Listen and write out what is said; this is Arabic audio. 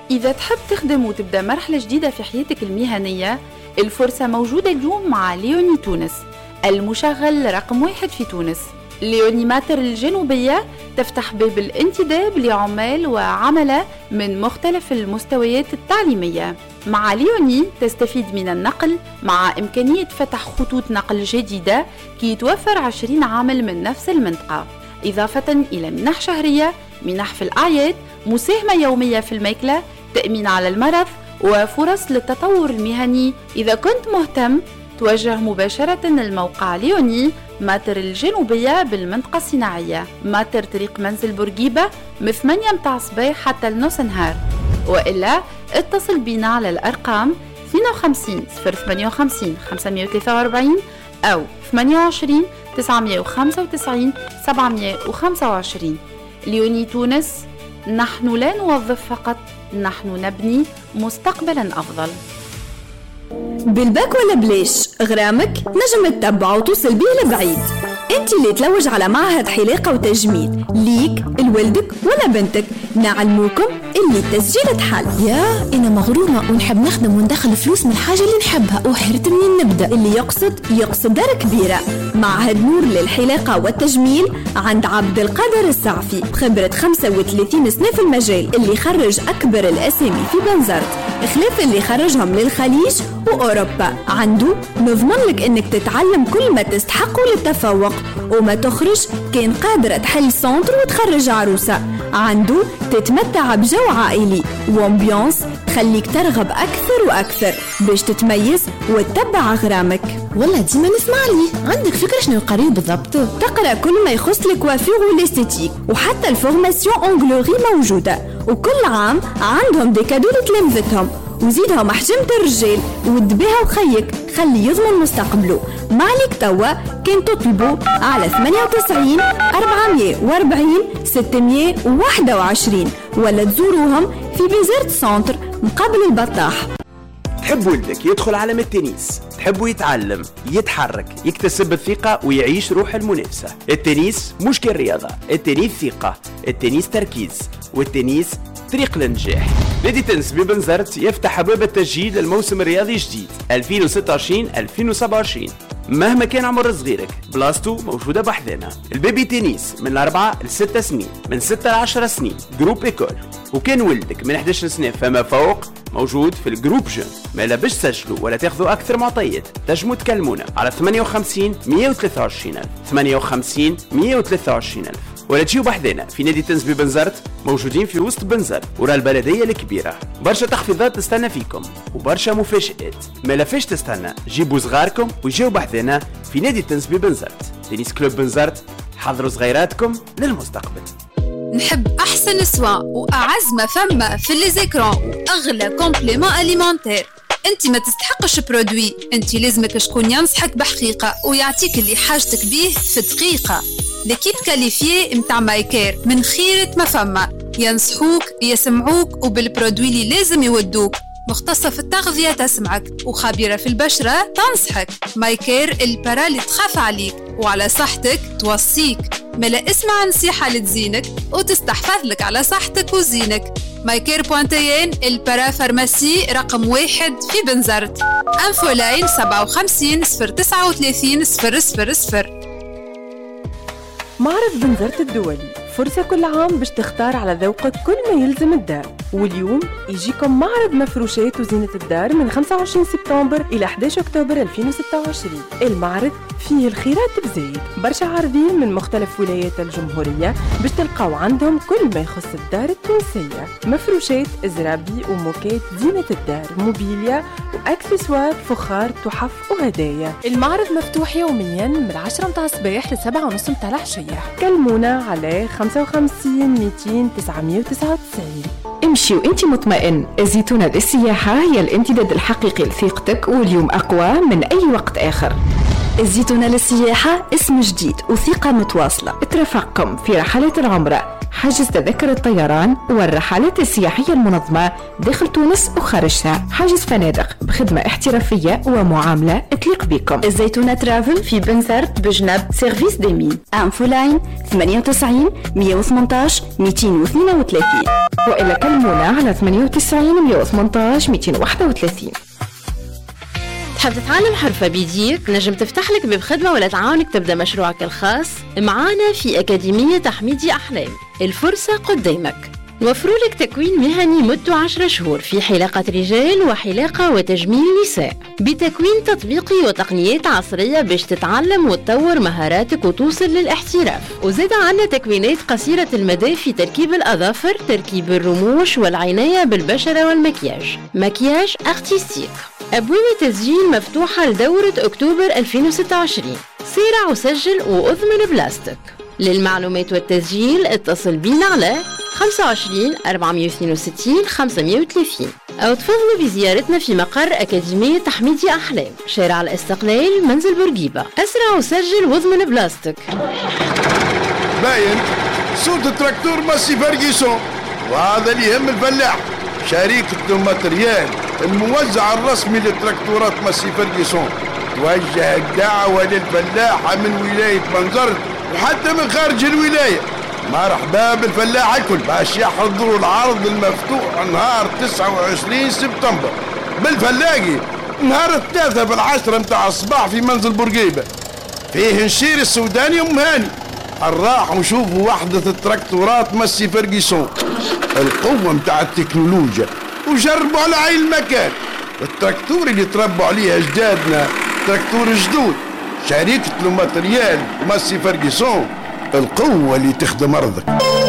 إذا تحب تخدم وتبدأ مرحلة جديدة في حياتك المهنية، الفرصة موجودة اليوم مع ليوني تونس، المشغل رقم 1 في تونس. ليوني ماتر الجنوبية تفتح باب الانتداب لعمال وعملة من مختلف المستويات التعليمية. مع ليوني تستفيد من النقل مع إمكانية فتح خطوط نقل جديدة كي توفر 20 عامل من نفس المنطقة، إضافة إلى منح شهرية، منح في الأعياد، مساهمة يومية في الماكلة، تأمين على المرض، وفرص للتطور المهني. إذا كنت مهتم توجه مباشرة الموقع ليوني ماتر الجنوبية بالمنطقة الصناعية، ماتر طريق منزل بورقيبة من 8 متاع الصباح حتى النص نهار، وإلا اتصل بنا على الأرقام 52 058 543 أو 28 995 725. ليوني تونس، نحن لا نوظف فقط، نحن نبني مستقبلا أفضل. بالباك ولا بليش غرامك نجم تتبع وتوصل بيه لبعيد. انت اللي تلوج على معهد حلاقة وتجميل ليك لولدك ولا بنتك، نعلموكم اللي التسجيل تحل. يا انا مغرومة ونحب نخدم وندخل فلوس من الحاجة اللي نحبها، وحرت منين نبدأ؟ اللي يقصد دار كبيرة. معهد نور للحلاقة والتجميل عند عبد القادر السعفي، خبرة 35 سنة في المجال، اللي خرج أكبر الأسامي في بنزرت، خلاف اللي خرجهم للخليج وأوروبا. عنده نضمن لك إنك تتعلم كل ما تستحق للتفوق، وما تخرج كان قادرة تحل سنتر وتخرج عروسة. عنده تتمتع بجو عائلي وامبيونس خليك ترغب أكثر وأكثر باش تتميز وتتبع غرامك. والله ديما نسمع لي. عندك فكرة شنو قريب بالضبط؟ تقرأ كل ما يخص الكوافير والاستيتيك، وحتى الفورماسيون أونغلوري موجودة، وكل عام عندهم دي كادو لتلامذتهم، وزيدهم حجمة الرجال ودبيها وخيك خلي يضمن مستقبله. مالك توا كان تطلبوا على 98 440 621 ولا تزوروهم في بيزرت سنتر مقابل البطاح. تحب ولدك يدخل عالم التنس، تحبه يتعلم، يتحرك، يكتسب الثقة ويعيش روح المنافسة. التنس مش كالرياضة، التنس ثقة، التنس تركيز، والتنس طريق للنجاح. نادي تنس ببنزرت يفتح أبواب التسجيل للموسم الرياضي الجديد 2026-2027. مهما كان عمر صغيرك بلاستو موجودة بحذنا. البيبي تنس من 4 ل 6 سنين، من 6 ل 10 سنين جروب إيكول، وكان ولدك من 11 سنة فما فوق موجود في الجروب جون. ما لا باش تسجلوا ولا تاخذوا أكثر معطيات تنجموا تكلمونا على 58 123 ألف، 58 123 ألف، ولا تجيو بحذنا في نادي تنس ببنزرت، موجودين في وسط بنزرت ورا البلدية الكبيرة. برشا تخفيضات تستنى فيكم وبرشا مفاجآت، ما لافاش تستنى، جيبوا صغاركم وجيو بحذنا في نادي تنس ببنزرت. تنس كلوب بنزرت، حضروا صغيراتكم للمستقبل. نحب احسن سوا واعز ما فما في لي زيكرون واغلى كومبليمون اليمونتير. انت ما تستحقش برودوي، انت لازمك شكون ينصحك بحقيقة ويعطيك اللي حاجتك بيه في دقيقة. ليكيب كاليفيي متاع مايكير من خيرة ما فما، ينصحوك يسمعوك وبالبرودوي اللي لازم يودوك. مختصة في التغذية تسمعك وخبيرة في البشرة تنصحك. مايكير البرا اللي تخاف عليك وعلى صحتك توصيك. ملا اسمع نصيحة لتزينك وتستحفظ لك على صحتك وزينك. مايكير.ان البرا فارماسي رقم 1 في بنزرت. انفو لاين 57 039 000. معرض بنزرت الدولي، فرصة كل عام باش تختار على ذوقك كل ما يلزم الدار. واليوم يجيكم معرض مفروشات وزينة الدار من 25 سبتمبر إلى 11 أكتوبر 2026. المعرض فيه الخيرات بزايد، برشا عارضين من مختلف ولايات الجمهورية باش تلقاو عندهم كل ما يخص الدار التونسية، مفروشات، زرابي وموكات زينة الدار، موبيليا وأكسسوار، فخار، تحف وهدايا. المعرض مفتوح يوميا من 10 متاع الصباح ل 7:30 متاع العشية. كلمونا على 55 200 999. امشي وانت مطمئن. الزيتونة للسياحة هي الامتداد الحقيقي لثقتك، واليوم أقوى من أي وقت آخر. الزيتونة للسياحة اسم جديد وثقة متواصلة. ترافقكم في رحلات العمرة حجز تذاكر الطيران والرحلات السياحية المنظمة داخل تونس وخارجها، حجز فنادق بخدمة احترافية ومعاملة تليق بكم. الزيتونة ترافل في بنزرت بجنب سيرفيس ديمين. انفو لاين 98 118 232 وإلا كلمونا على 98 118 231. تحب تتعلم حرفة بيديك؟ نجم تفتح لك باب خدمة ولا تعاونك تبدأ مشروعك الخاص معانا في أكاديمية تحميدي أحلام. الفرصة قدامك، نوفر لك تكوين مهني مدته 10 شهور في حلاقة رجال وحلاقة وتجميل نساء، بتكوين تطبيقي وتقنيات عصرية باش تتعلم وتطور مهاراتك وتوصل للاحتراف. وزاد عنا تكوينات قصيرة المدى في تركيب الأظافر، تركيب الرموش والعناية بالبشرة والمكياج، مكياج ارتستيك. أبواب التسجيل مفتوحة لدورة أكتوبر 2026. سارع وسجل وأضمن بلاستيك. للمعلومات والتسجيل اتصل بينا على 25 462 530 أو تفضلوا بزيارتنا في مقر أكاديمية تحميدي أحلام، شارع الاستقلال، منزل بورقيبة. أسرع وسجل واضمن بلاستيك. باين صوت التراكتور ماسي فرقيسون، وهذا اللي يهم الفلاح. شركة الماتريال الموزع الرسمي للتراكتورات ماسي فرقيسون توجه الدعوة للفلاحة من ولاية بنزرت وحتى من خارج الولاية. مرحبا بالفلاح الكل باش يحضروا العرض المفتوح نهار 29 سبتمبر بالفلاقي، نهار 3 متاع الصباح في منزل بورقيبة. فيه نشير السوداني ام هاني. نراحوا نشوفوا وحدة التراكتورات ماسي فرقيسون، القوة متاع التكنولوجيا، وجربوا على عين المكان. التراكتور اللي تربوا عليه اجدادنا تراكتور جدود. شركة الماتريال ماسي فرقيسون، القوة اللي تخدم أرضك.